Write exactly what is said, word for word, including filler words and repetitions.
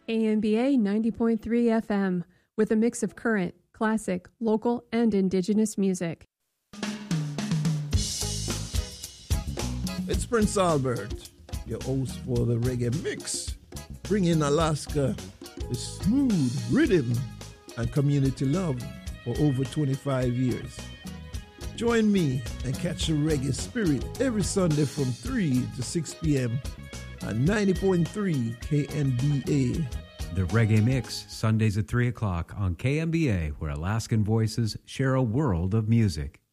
A M B A ninety point three F M, with a mix of current, classic, local, and indigenous music. It's Prince Albert, your host for the Reggae Mix, bringing Alaska the smooth rhythm and community love for over twenty-five years. Join me and catch the reggae spirit every Sunday from three to six p.m. on ninety point three K M B A. The Reggae Mix, Sundays at three o'clock on K M B A, where Alaskan voices share a world of music.